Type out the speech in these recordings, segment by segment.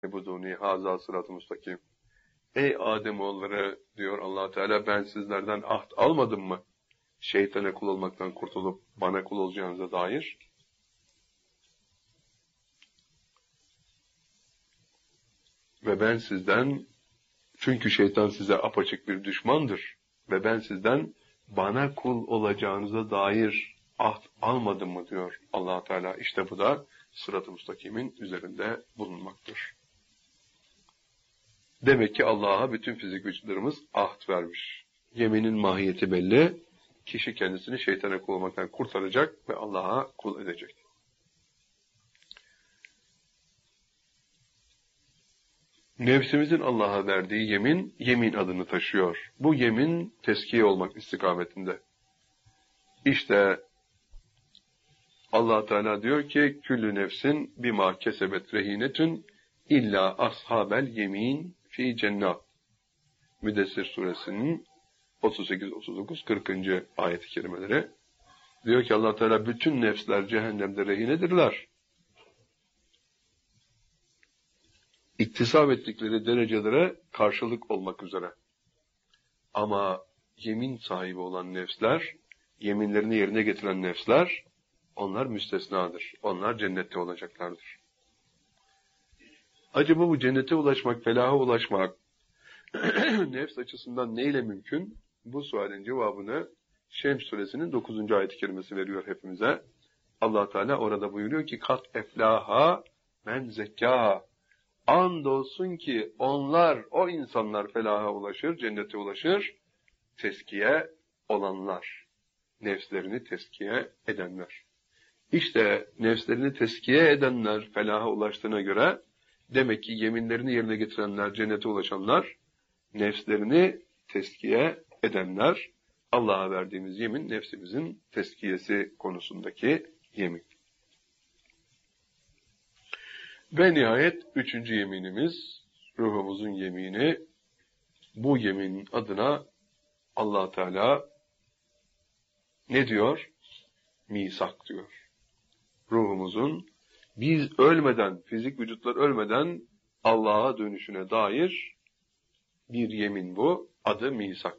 Buduni haza sırat-ı müstakim. Ey Ademoğulları diyor Allah Teala, ben sizlerden ahd almadım mı? Şeytana kul olmaktan kurtulup bana kul olacağınıza dair. Ve ben sizden, çünkü şeytan size apaçık bir düşmandır. Ve ben sizden bana kul olacağınıza dair ahd almadım mı diyor Allah Teala. İşte bu da sırat-ı müstakimin üzerinde bulunmaktır. Demek ki Allah'a bütün fizik vücutlarımız ahd vermiş. Yeminin mahiyeti belli. Kişi kendisini şeytana kul olmaktan kurtaracak ve Allah'a kul edecek. Nefsimizin Allah'a verdiği yemin, yemin adını taşıyor. Bu yemin teskiye olmak istikametinde. İşte Allah Teala diyor ki, küllü nefsin bima kesebet rehinetün illa ashabel yemin fi cennat. Müddessir suresinin 38, 39, 40. ayet-i kerimeleri. Diyor ki Allah Teala, bütün nefsler cehennemde rehinedirler. İktisap ettikleri derecelere karşılık olmak üzere. Ama yemin sahibi olan nefsler, yeminlerini yerine getiren nefsler, onlar müstesnadır. Onlar cennette olacaklardır. Acaba bu cennete ulaşmak, felaha ulaşmak, nefs açısından neyle mümkün? Bu sualin cevabını Şems suresinin 9. ayet-i kerimesi veriyor hepimize. Allah Teala orada buyuruyor ki, kat eflaha men zekâha. Andolsun ki onlar, o insanlar felaha ulaşır, cennete ulaşır, teskiye olanlar, nefslerini teskiye edenler. İşte nefslerini teskiye edenler felaha ulaştığına göre, demek ki yeminlerini yerine getirenler, cennete ulaşanlar, nefslerini teskiye edenler, Allah'a verdiğimiz yemin, nefsimizin teskiyesi konusundaki yemin. Ve nihayet 3. yeminimiz, ruhumuzun yemini. Bu yeminin adına Allah Teala ne diyor? Misak diyor. Ruhumuzun biz ölmeden, fizik vücutlar ölmeden Allah'a dönüşüne dair bir yemin bu. Adı misak.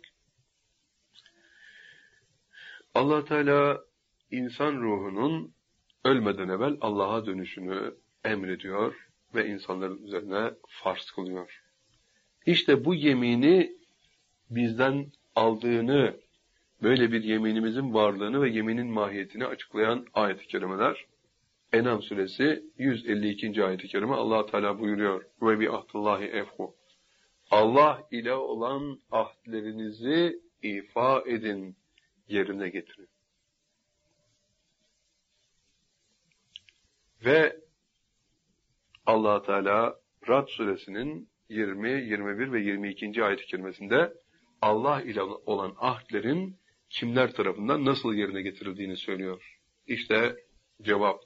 Allah Teala insan ruhunun ölmeden evvel Allah'a dönüşünü emrediyor ve insanların üzerine farz kılıyor. İşte bu yemini bizden aldığını, böyle bir yeminimizin varlığını ve yeminin mahiyetini açıklayan ayet-i kerimeler. En'am suresi 152. ayet-i kerime Allah Teala buyuruyor. Ve bi ahdillahi efhu. Allah ile olan ahdlerinizi ifa edin, yerine getirin. Ve Allah Teala Ra'd suresinin 20, 21 ve 22. ayet-i kerimesinde Allah ile olan ahdlerin kimler tarafından nasıl yerine getirildiğini söylüyor. İşte cevap.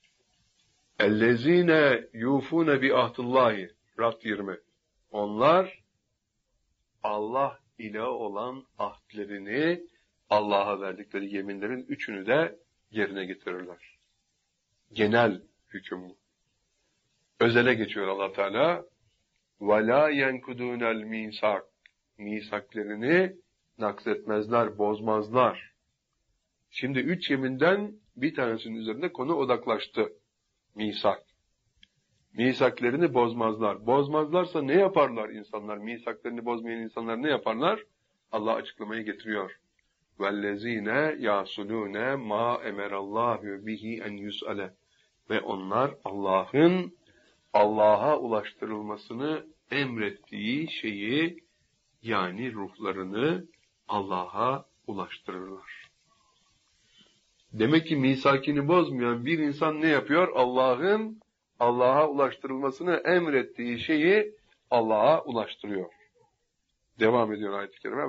Ellezine yufune bi ahdillahi. Ra'd 20. Onlar Allah ile olan ahdlerini, Allah'a verdikleri yeminlerin üçünü de yerine getirirler. Genel hüküm bu. Özele geçiyor Allah Teala. وَلَا يَنْكُدُونَ الْمِيسَاقِ. Misaklerini nakzetmezler, bozmazlar. Şimdi 3 yeminden bir tanesinin üzerinde konu odaklaştı. Misak. Misaklerini bozmazlar. Bozmazlarsa ne yaparlar insanlar? Misaklerini bozmayan insanlar ne yaparlar? Allah açıklamayı getiriyor. وَالَّذ۪ينَ يَاسُلُونَ مَا اَمَرَ اللّٰهُ بِهِ اَنْ يُسْأَلَ. Ve onlar Allah'a ulaştırılmasını emrettiği şeyi, yani ruhlarını Allah'a ulaştırırlar. Demek ki misakini bozmayan bir insan ne yapıyor? Allah'a ulaştırılmasını emrettiği şeyi Allah'a ulaştırıyor. Devam ediyor ayet-i kerime.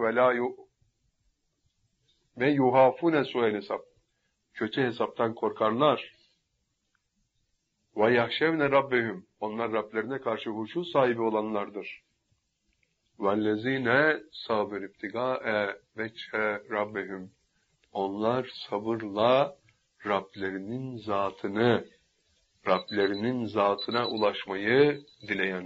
Ve yuhafune su'el hesap. Kötü hesaptan korkarlar. Ve yahşevne rabbehum. Onlar Rablerine karşı huşu sahibi olanlardır. Vellezine sabir ibtigâe veçhe rabbehum. Onlar sabırla Rablerinin zatını, Rablerinin zatına ulaşmayı dileyen